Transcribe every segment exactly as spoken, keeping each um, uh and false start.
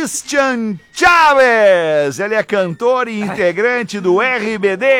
Christian Chaves. Ele é cantor e integrante do R B D.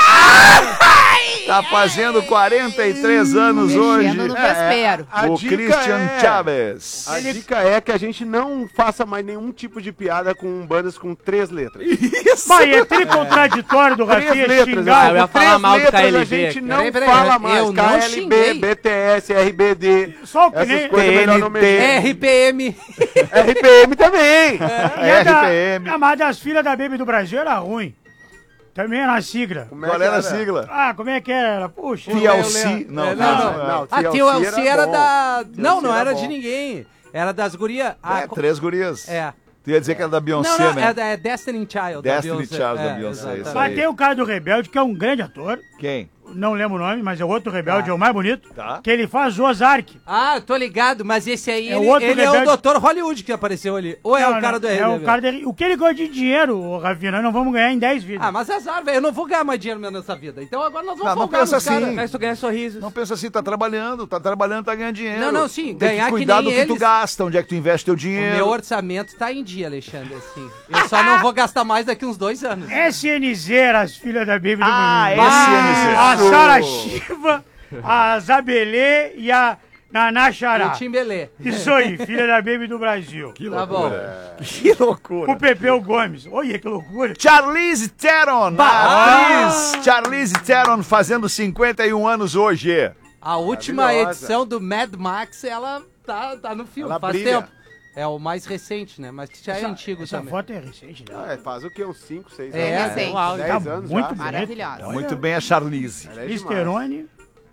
Tá fazendo quarenta e três anos hoje. No vespeiro. É, o Christian é, Chaves. A dica é que a gente não faça mais nenhum tipo de piada com bandas com três letras. Isso. Mas é tricontraditório do Rafinha Três letras. xingar. Ah, eu ia falar Três mal do letras K L B. a gente não Peraí, peraí, fala eu mais. não K L B, xinguei. B T S, R B D. Só o que Essas nem... coisas melhor não mexer. R P M. R P M também. E a da- R P M. a mais das filhas da Baby do Brasil era ruim. Também era a sigla. Como é Qual que era a era? sigla? Ah, como é que era? Puxa. T L C. Não, Não, não, não. não. Não, A T L C T L C era era bom. da... Não, não era era de bom. ninguém. Era das gurias. Ah, É, co- três gurias. É. Tu ia dizer que era da Beyoncé, Não, não, né? é, da- é Destiny Child. Destiny da Beyoncé. Child da É, Beyoncé, isso exatamente. Mas aí. tem o cara do Rebelde, que é um grande ator. Quem? Não lembro o nome, mas é outro Rebelde, é o mais bonito. Tá. Que ele faz o Ozark. Ah, tô ligado, mas esse aí, É ele, o outro ele é o rebelde. doutor Hollywood que apareceu ali. Ou é Não, o cara não, do é R B D? o cara dele. O que ele ganhou de dinheiro, ô, Rafinha, nós não vamos ganhar em dez vidas. Ah, mas azar, velho. Eu não vou ganhar mais dinheiro mesmo nessa vida. Então agora nós vamos Não, não folgar pensa nos caras. assim. Mas tu ganha sorrisos. Não pensa assim, tá trabalhando, tá trabalhando, tá ganhando dinheiro. Não, não, sim, Tem ganhar que que cuidar nem do que tu eles. gasta, onde é que tu investe teu O dinheiro. meu orçamento tá em dia, Alexandre, assim. Eu só não vou gastar mais daqui uns dois anos. S N Z, as filhas da Baby do Ah, Brasil. S N Z. A Sara Shiva, a Zabelê e a Naná O Xará. Timbelê. Isso aí, filha da Baby do Brasil. Tá bom. Que loucura. O Pepeu Gomes. Olha que loucura. Charlize Theron, a atriz Charlize Theron fazendo cinquenta e um anos hoje. A última Maravilhosa. edição do Mad Max, ela tá, tá no filme, Ela faz brilha. tempo. É o mais recente, né? Mas que já é antigo Essa também. foto é recente, né? Ah, é, faz o quê? Uns cinco, seis É, anos? recente. uau, dez Tá anos muito já. bonito. Maravilhosa. Muito bem a Charlize. Ela é demais. Listerone.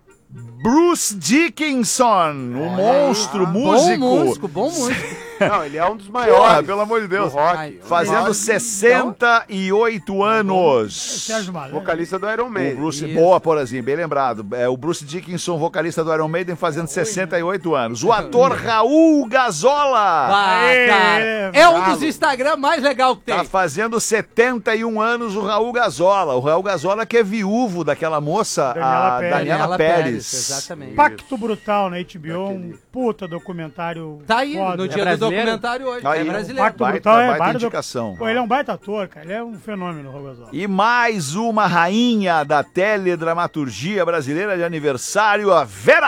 Bruce Dickinson, o monstro, músico. Bom músico, bom músico. Não, ele é um dos Porra, maiores pelo amor de do Deus. rock. Ai, Fazendo Rock, sessenta e oito anos. Sérgio Malandro. vocalista do Iron O Maiden. Bruce, Isso. boa, Porazinho, bem lembrado. É o Bruce Dickinson, vocalista do Iron Maiden, fazendo sessenta e oito anos. O ator Raul Gazola Ah, Aê, cara. É um bravo. dos Instagram mais legal que tem. tá fazendo setenta e um anos. O Raul Gazola. O Raul Gazola que é viúvo daquela moça, Daniela a Pérez. Daniela Daniela Pérez. Pérez, exatamente. Pacto Brutal na H B O, um puta documentário. Tá aí, foda. no É dia do brasileiro? documentário hoje. Aí, é o brasileiro. Pacto Baita, Brutal é baita baita do- indicação. Pô, ele é um baita ator, cara. Ele é um fenômeno, o Rogozola. E mais uma rainha da teledramaturgia brasileira de aniversário, a Vera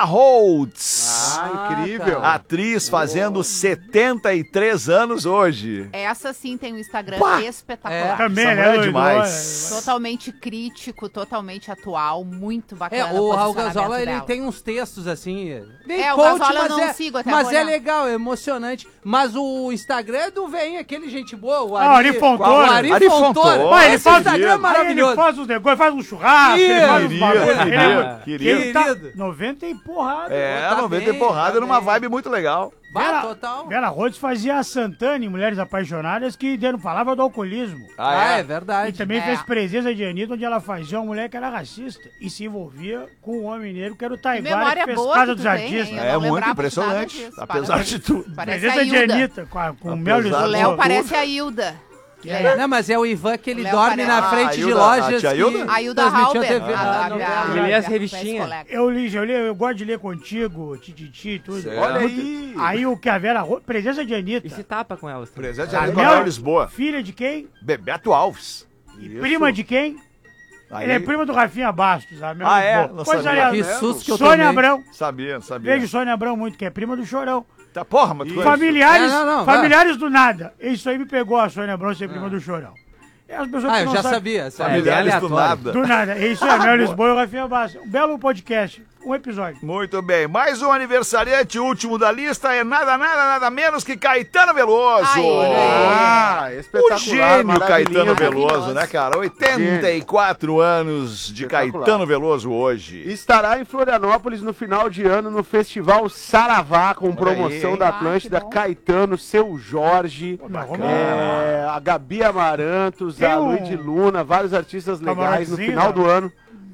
Holtz. Ah, incrível. cara. Atriz fazendo setenta e três anos hoje. Essa sim tem um Instagram Pá! espetacular. Também, Essa né? mulher é doidona, demais. é. Totalmente crítico, totalmente atual, muito bacana. É, o Raul posicionamento Gazola, ele dela. tem uns textos assim. Bem É, o coach, Gazola eu mas não é, sigo até Mas agora. é legal, é emocionante. Mas o Instagram é do vem, aquele gente boa. O Ah, o Ari Fontoura. O Ari, Ari Fontoura. Fontoura. Mas ele Esse faz, Instagram é aí ele maravilhoso. faz uns negócios, faz um churrasco, ele Querido, faz uns querido, bagulho. Ele é- querido. ele tá Querido. noventa e porrada. É, tá noventa bem, e porrada tá numa bem. vibe muito legal. Bah, Vera, total. Vera Rhodes fazia a Santana em Mulheres Apaixonadas, que não falava do alcoolismo. Ah, é E verdade. também É. fez Presença de Anitta, onde ela fazia uma mulher que era racista e se envolvia com um homem negro, que era o Que Taiguara, memória que fez boa Casa que dos tu tem, Artistas. hein? Eu É não muito lembrava impressionante, de nada disso. apesar Parece- de tudo. Parece a Presença de Hilda. Anitta, com, a- com o Apesar Mel de O Lisboa. Léo parece a Hilda. É. Não, mas é o Ivan que ele Léo dorme parece- na Ah, frente a de Hilda- lojas a tia que Hilda? A Hilda transmitiu Halber. a T V. a- Ah, a- não, a- Ele lê as a- revistinhas. colega. Eu li, eu li, eu gosto de ler contigo, tititi e tudo. Certo. Olha aí. Aí o que a Vera Rhodes, Presença de Anitta. E se tapa com elas. também. Presente A ali com Mel- a Mel Lisboa. Filha de quem? Bebeto Alves. E prima de quem? Aí- Ele é prima do Rafinha Bastos, a Mel Ah, é? Lisboa. Não Coisa sabia. Que aliás. susto que eu Sônia tomei. Abrão. Sabia, sabia. Vejo Sônia Abrão muito, que é prima do Chorão. Tá, porra, mas tu Familiares, É, não, não, vai. familiares do nada. Isso aí me pegou a Sônia Abrão ser prima do Chorão. É as pessoas Ah, que eu não já sabem- sabia. sabia. familiares do aleatório. nada. Do nada. É isso aí, Mel Lisboa e o Rafinha Bastos. Um belo podcast. Um episódio. Muito bem. Mais um aniversariante último da lista é nada, nada, nada menos que Caetano Veloso. Aê. Ah, O espetacular. gênio maravilhinha. Caetano Veloso, Maravilhoso. né, cara? oitenta e quatro anos de Espetacular. Caetano Veloso hoje. Estará em Florianópolis no final de ano no Festival Saravá, com aí, promoção hein? da Ah, Atlântida, que bom. Caetano, Seu Jorge, Bacana. é, a Gabi Amarantos, Tem a um Luiz de Luna, vários artistas legais no camarotezinho, final né? do ano.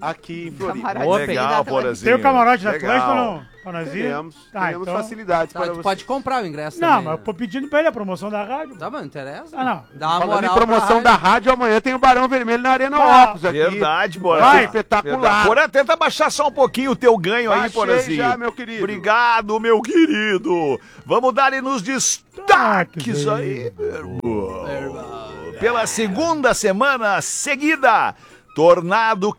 aqui em Floripa. Camarote Ô, da Legal, Atlântica. Porazinho. Tem o camarote da Legal. Atlântica ou não? Pra nós ir? Teremos, Tá, teremos então- facilidades Tá, para tu você. pode comprar o ingresso Não, também, mas eu né? tô pedindo pra ele a promoção da rádio. Tá, mas não interessa. Ah, não. Dá uma Falando moral em promoção pra da rádio, amanhã tem o Barão Vermelho na Arena Ah, Opus aqui. Verdade, Vai, Porazinho. espetacular. Porra, tenta baixar só um pouquinho o teu ganho aí, Baixei Porazinho. já, meu querido. Obrigado, meu querido. Vamos dar aí nos destaques aí, meu irmão. Pela segunda semana seguida, tornado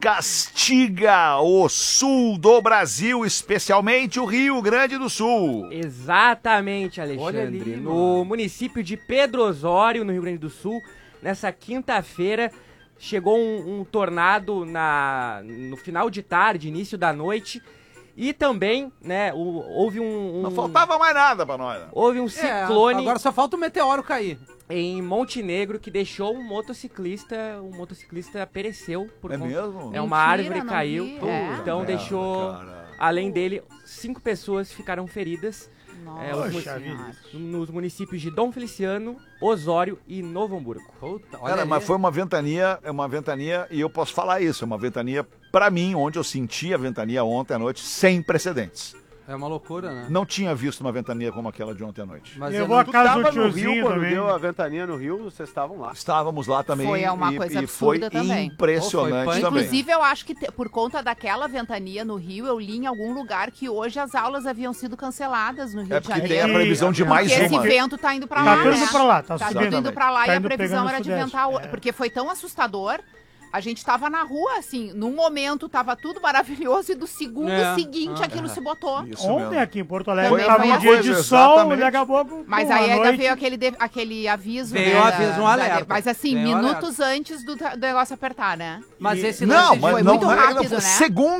castiga o sul do Brasil, especialmente o Rio Grande do Sul. Exatamente, Alexandre. Olha ali, no mano. município de Pedro Osório, no Rio Grande do Sul, nessa quinta-feira, chegou um, um tornado na, no final de tarde, início da noite. E também, né, o- houve um, um- Não faltava mais nada pra nós. né? houve um É, ciclone agora só falta o meteoro cair. em Montenegro que deixou um motociclista, um motociclista pereceu por É conta- mesmo? É uma Mentira, árvore não caiu, vi, é. então Cara, deixou, cara. além dele, cinco pessoas ficaram feridas. Nossa É, os Poxa Senhora. vida. nos municípios de Dom Feliciano, Osório e Novo Hamburgo. Puta, olha Cara, ali. mas foi uma ventania, é uma ventania, e eu posso falar isso, é uma ventania, pra mim, onde eu senti a ventania ontem à noite, sem precedentes. É uma loucura, né? Não tinha visto uma ventania como aquela de ontem à noite. Mas Eu é vou a no- casa do Tava no Rio tiozinho quando também. deu a ventania no Rio, vocês estavam lá. Estávamos lá também Foi uma e, coisa e foi absurda também. impressionante Oh, foi também. Inclusive, eu acho que te- por conta daquela ventania no Rio, eu li em algum lugar que hoje as aulas haviam sido canceladas no Rio É de porque tem Janeiro. a previsão de mais Porque esse uma. vento tá indo pra Tá lá, tudo né? indo pra lá, tá Tá subindo. tudo indo pra lá Tá e a indo previsão pegando era de sudeste, ventar... o- é. Porque foi tão assustador. A gente tava na rua, assim, num momento tava tudo maravilhoso e do segundo É. seguinte Ah, aquilo é. se botou. Isso Ontem mesmo. aqui em Porto Alegre Também tava foi um a dia coisa, de sol, exatamente. daqui a pouco. Mas bom, aí à ainda noite, veio aquele, de- aquele aviso, Veio né? o da- aviso, um da- alerta. Mas assim, Veio um minutos antes do, do negócio apertar, né? Mas esse Não, lance de- mas Foi não, muito não é- rápido, não, né? Segundos